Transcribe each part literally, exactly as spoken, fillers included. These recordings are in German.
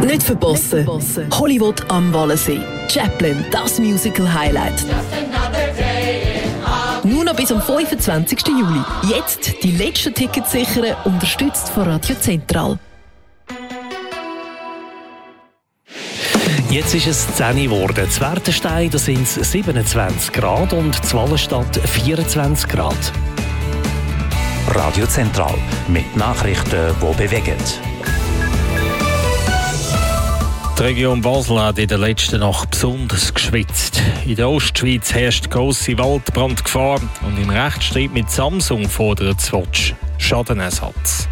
Nicht verpassen. Hollywood am Wallensee. Chaplin, das Musical-Highlight. Nur noch bis am fünfundzwanzigsten Juli. Jetzt die letzten Tickets sichern, unterstützt von Radio Zentral. Jetzt ist es zehn Uhr geworden. In Wertenstein sind es siebenundzwanzig Grad und in Wallenstadt vierundzwanzig Grad. Radio Zentral mit Nachrichten, die bewegen. Die Region Basel hat in der letzten Nacht besonders geschwitzt. In der Ostschweiz herrscht grosse Waldbrandgefahr und im Rechtsstreit mit Samsung fordert Swatch Schadenersatz.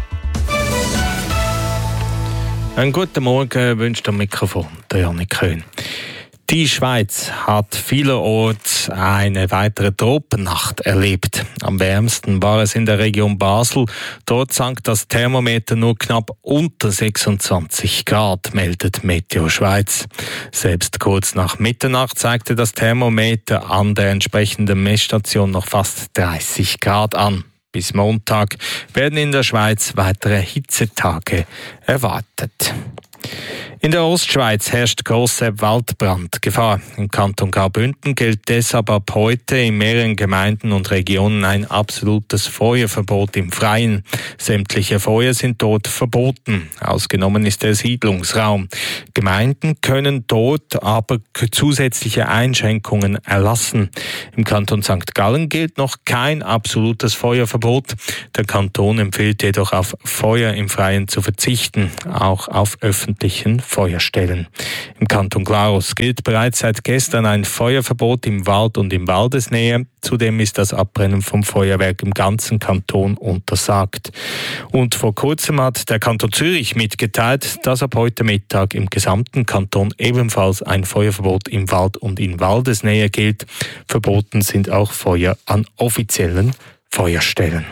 Einen guten Morgen wünscht am Mikrofon der Janik Köhn. Die Schweiz hat vielerorts eine weitere Tropennacht erlebt. Am wärmsten war es in der Region Basel. Dort sank das Thermometer nur knapp unter sechsundzwanzig Grad, meldet Meteo Schweiz. Selbst kurz nach Mitternacht zeigte das Thermometer an der entsprechenden Messstation noch fast dreißig Grad an. Bis Montag werden in der Schweiz weitere Hitzetage erwartet. In der Ostschweiz herrscht große Waldbrandgefahr. Im Kanton Graubünden gilt deshalb ab heute in mehreren Gemeinden und Regionen ein absolutes Feuerverbot im Freien. Sämtliche Feuer sind dort verboten. Ausgenommen ist der Siedlungsraum. Gemeinden können dort aber zusätzliche Einschränkungen erlassen. Im Kanton Sankt Gallen gilt noch kein absolutes Feuerverbot. Der Kanton empfiehlt jedoch auf Feuer im Freien zu verzichten, auch auf öffentlichen Feuerstellen. Im Kanton Glarus gilt bereits seit gestern ein Feuerverbot im Wald und in Waldesnähe. Zudem ist das Abbrennen vom Feuerwerk im ganzen Kanton untersagt. Und vor kurzem hat der Kanton Zürich mitgeteilt, dass ab heute Mittag im gesamten Kanton ebenfalls ein Feuerverbot im Wald und in Waldesnähe gilt. Verboten sind auch Feuer an offiziellen Feuerstellen.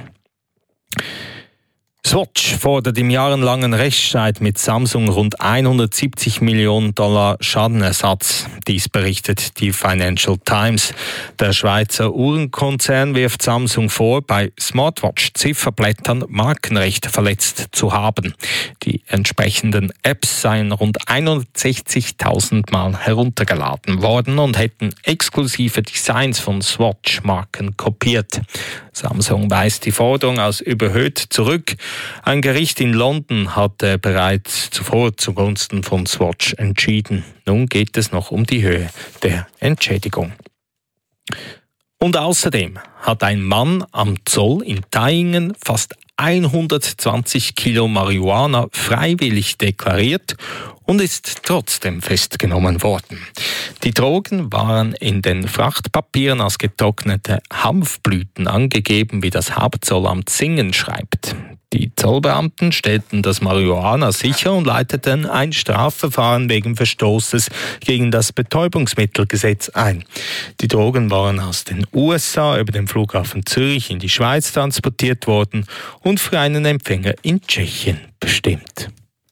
Swatch fordert im jahrelangen Rechtsstreit mit Samsung rund hundertsiebzig Millionen Dollar Schadenersatz. Dies berichtet die Financial Times. Der Schweizer Uhrenkonzern wirft Samsung vor, bei Smartwatch-Zifferblättern Markenrecht verletzt zu haben. Die entsprechenden Apps seien rund hundertsechzigtausend Mal heruntergeladen worden und hätten exklusive Designs von Swatch-Marken kopiert. Samsung weist die Forderung als überhöht zurück. Ein Gericht in London hatte bereits zuvor zugunsten von Swatch entschieden. Nun geht es noch um die Höhe der Entschädigung. Und außerdem hat ein Mann am Zoll in Thaingen fast hundertzwanzig Kilo Marihuana freiwillig deklariert und ist trotzdem festgenommen worden. Die Drogen waren in den Frachtpapieren als getrocknete Hanfblüten angegeben, wie das Hauptzollamt Singen schreibt. Die Zollbeamten stellten das Marihuana sicher und leiteten ein Strafverfahren wegen Verstoßes gegen das Betäubungsmittelgesetz ein. Die Drogen waren aus den U S A über den Flughafen Zürich in die Schweiz transportiert worden und für einen Empfänger in Tschechien bestimmt.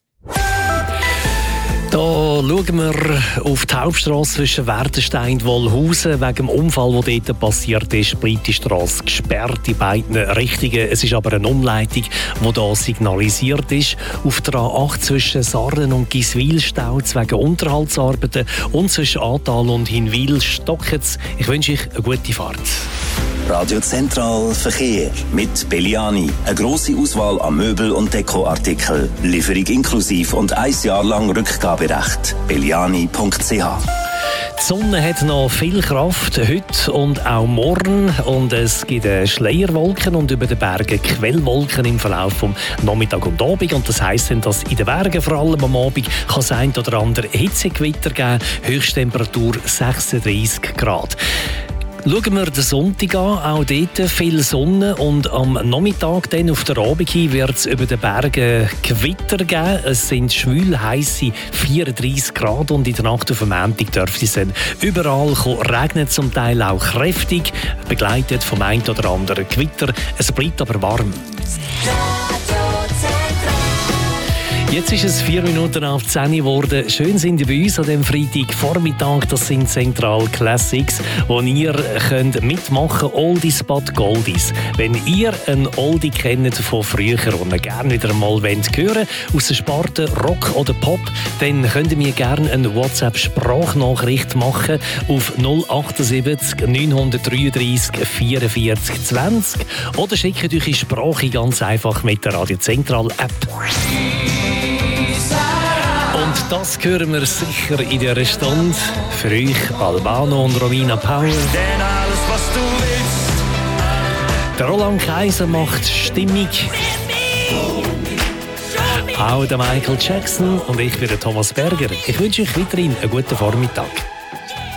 Da schauen wir auf die Hauptstrasse zwischen Wertenstein und Wollhausen. Wegen dem Unfall, der dort passiert ist, bleibt die Strasse gesperrt in beiden Richtungen. Es ist aber eine Umleitung, die hier signalisiert ist. Auf der A acht zwischen Sarren und Giswil staut es wegen Unterhaltsarbeiten und zwischen Atal und Hinwil stockt es. Ich wünsche euch eine gute Fahrt. Radio Zentral Verkehr mit Belliani. Eine grosse Auswahl an Möbel- und Dekoartikeln. Lieferung inklusiv und ein Jahr lang Rückgaberecht. belliani punkt c h. Die Sonne hat noch viel Kraft heute und auch morgen. Und es gibt Schleierwolken und über den Bergen Quellwolken im Verlauf vom Nachmittag und Abend. Und das heisst dann, dass in den Bergen vor allem am Abend kann es ein oder andere Hitzegewitter geben. Höchsttemperatur sechsunddreissig Grad. Schauen wir den Sonntag an, auch dort viel Sonne und am Nachmittag dann auf der Abend hin wird es über den Bergen Gewitter geben. Es sind schwül heisse vierunddreissig Grad und in der Nacht auf dem Montag dürfte es dann überall regnen, zum Teil auch kräftig, begleitet vom einen oder anderen Gewitter. Es bleibt aber warm. Jetzt ist es vier Minuten nach zehn geworden. Schön sind ihr bei uns an dem Freitagvormittag. Das sind Central Classics, wo ihr könnt mitmachen könnt. Oldies but Goldies. Wenn ihr einen Oldie kennt von früher und ihr gerne wieder mal hören wollt, aus der Sparte Rock oder Pop, dann könnt ihr mir gerne eine WhatsApp-Sprachnachricht machen auf null achtundsiebzig neunhundertdreiunddreißig vierundvierzig zwanzig oder schickt eure Sprache ganz einfach mit der Radio Central App. Und das hören wir sicher in dieser Stunde. Für euch Albano und Romina Power. Denn alles, was du willst. Der Roland Kaiser macht Stimmung. Auch der Michael Jackson und ich bin der Thomas Berger. Ich wünsche euch weiterhin einen guten Vormittag.